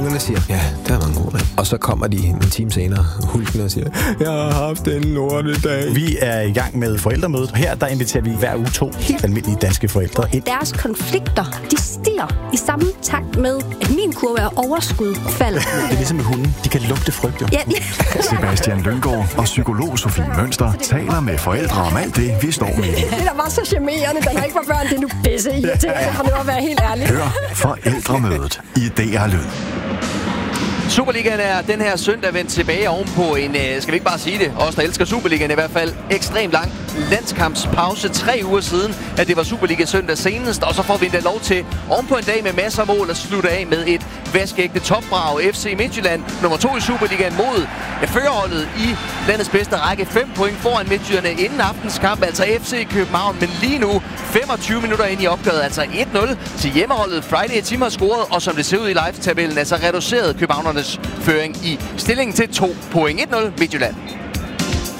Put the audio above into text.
Ungerne siger, ja, der var en god dag. Og så kommer de en time senere, hulkende og siger, jeg har haft en lortedag. Vi er i gang med forældremødet. Her der inviterer vi hver uge 2 helt almindelige danske forældre ind. Deres konflikter, de stiger i samme takt med, at min kurve er overskud falder. Det er ligesom med hunden. De kan lugte frygt, jo. Ja. Sebastian Lynggaard og psykolog Sofie Mønster taler med forældre om alt det, vi står med. Det der var så charmerende, den har ikke var børn, det er nu pisse irriterende, for nu at være helt ærlig. Hør forældremødet i DR Lyd. Superligaen er den her søndag vendt tilbage ovenpå en, skal vi ikke bare sige det, os der elsker Superligaen i hvert fald, ekstremt lang landskampspause. 3 uger siden, at det var Superliga søndag senest, og så får vi endda lov til ovenpå en dag med masser af mål at slutte af med et vaskeægte topbrag. FC Midtjylland, nummer 2 i Superligaen mod førerholdet i landets bedste række. 5 point foran Midtjyderne inden aftens kamp, altså FC København, men lige nu 25 minutter ind i opgøret, altså 1-0 til hjemmeholdet. Friday Team har scoret, og som det ser ud i live-tabellen, altså reduceret københavnernes føring i stillingen til 2 point. 1-0 Midtjylland.